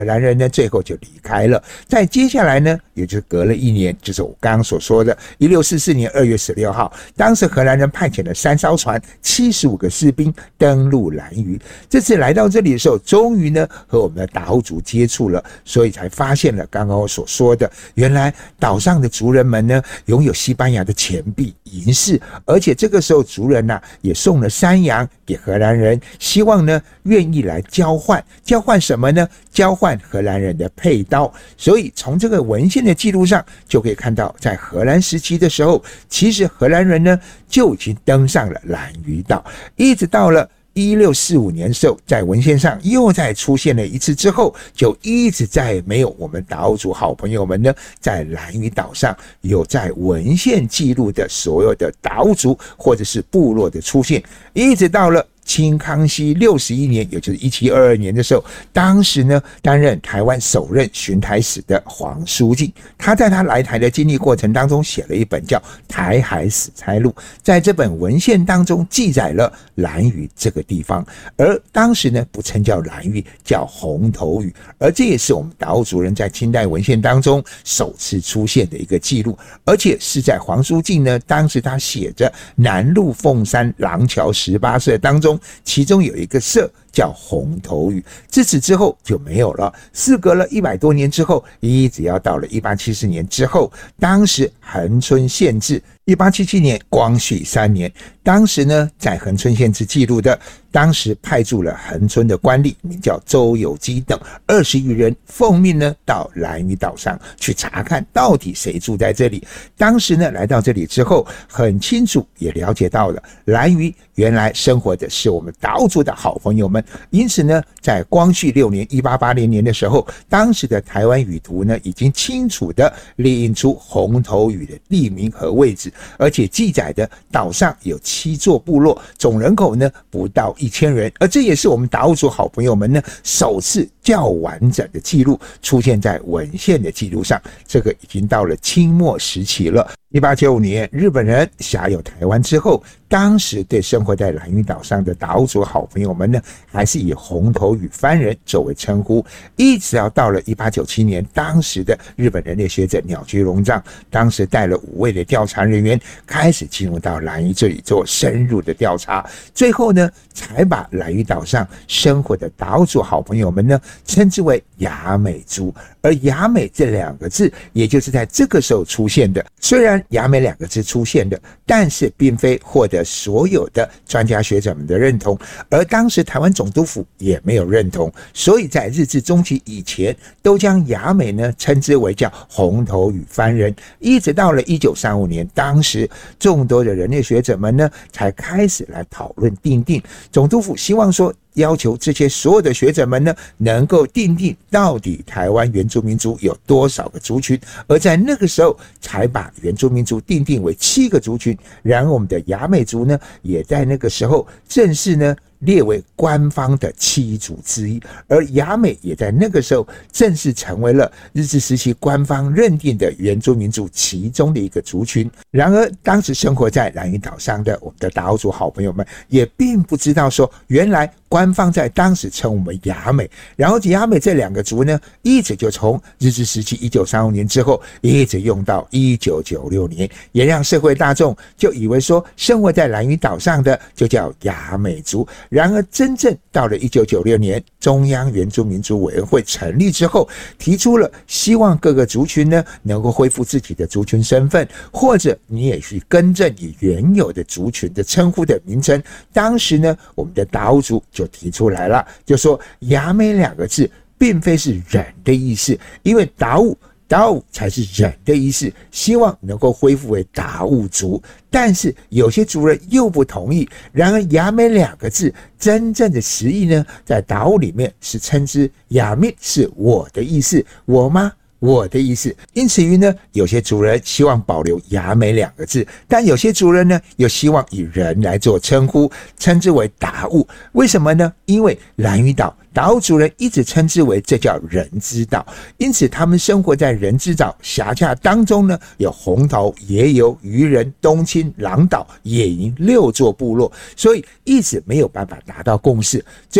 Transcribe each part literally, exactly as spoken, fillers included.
荷兰人呢最后就离开了。在接下来呢，也就是隔了一年，就是我刚刚所说的一六四四年二月十六号，当时荷兰人派遣了三艘船，七十五个士兵登陆兰屿。这次来到这里的时候，终于呢和我们的达悟族接触了，所以才发现了刚刚我所说的，原来岛上的族人们呢拥有西班牙的钱币、银饰，而且这个时候族人啊也送了山羊给荷兰人，希望呢愿意来交换，交换什么呢？交换荷兰人的佩刀。所以从这个文献的记录上就可以看到，在荷兰时期的时候，其实荷兰人呢就已经登上了兰屿岛，一直到了一六四五年的时候，在文献上又再出现了一次之后，就一直再也没有我们达悟族好朋友们呢在兰屿岛上有在文献记录的所有的达悟族或者是部落的出现，一直到了清康熙六十一年，也就是一七二二年的时候，当时呢担任台湾首任巡台使的黄书记，他在他来台的经历过程当中写了一本叫《台海史差录》，在这本文献当中记载了兰屿这个地方，而当时呢不称叫兰屿，叫红头屿，而这也是我们达悟族人在清代文献当中首次出现的一个记录，而且是在黄书记呢当时他写着南路凤山廊桥十八社当中，其中有一个社叫红头屿，自此之后就没有了。事隔了一百多年之后，一直要到了一八七四年之后，当时恒春县志一八七七年光绪三年，当时呢在恒春县志记录的，当时派驻了恒春的官吏名叫周有基等二十余人，奉命呢到兰屿岛上去查看到底谁住在这里。当时呢来到这里之后，很清楚也了解到了兰屿原来生活的是我们达悟族的好朋友们，因此呢在光绪六年一八八零年的时候，当时的台湾屿图呢已经清楚的列印出红头屿的地名和位置，而且记载的岛上有七座部落，总人口呢不到一千人，而这也是我们达悟族好朋友们呢首次较完整的记录出现在文献的记录上，这个已经到了清末时期了。一八九五年日本人辖有台湾之后，当时对生活在兰屿岛上的达悟族好朋友们呢还是以红头屿番人作为称呼，一直要到了一八九七年，当时的日本人类学者鸟居荣藏当时带了五位的调查人员开始进入到兰屿这里做深入的调查，最后呢才把兰屿岛上生活的达悟族好朋友们呢称之为雅美族，而雅美这两个字也就是在这个时候出现的。虽然雅美两个字出现的，但是并非获得所有的专家学者们的认同，而当时台湾总督府也没有认同，所以在日治中期以前都将雅美呢称之为叫红头屿番人，一直到了一九三五年，当时众多的人类学者们呢才开始来讨论定定，总督府希望说要求这些所有的学者们呢能够定定到底台湾原住民族有多少个族群，而在那个时候才把原住民族定定为七个族群，然而我们的雅美族呢也在那个时候正式呢列为官方的七族之一，而雅美也在那个时候正式成为了日治时期官方认定的原住民族其中的一个族群。然而当时生活在兰屿岛上的我们的达悟族好朋友们也并不知道说，原来官方在当时称我们雅美，然后雅美这两个族呢一直就从日治时期一九三五年之后一直用到一九九六年，也让社会大众就以为说生活在兰屿岛上的就叫雅美族。然而真正到了一九九六年中央原住民族委员会成立之后，提出了希望各个族群呢能够恢复自己的族群身份，或者你也去更正你原有的族群的称呼的名称。当时呢我们的达悟族就提出来了，就说雅美两个字并非是人的意思，因为达悟达悟才是人的意思，希望能够恢复为达悟族，但是有些族人又不同意。然而雅美两个字真正的实意呢，在达悟里面是称之雅密是我的意思，我吗？我的意思。因此于呢，有些族人希望保留雅美两个字，但有些族人呢又希望以人来做称呼，称之为达悟。为什么呢？因为兰屿岛达悟族人一直称之为这叫人之岛，因此他们生活在人之岛辖下当中呢，有红头、野游、渔人、东清、狼岛、野营六座部落，所以一直没有办法达到共识。最后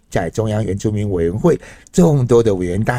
在中央原住民委员会众多的委员大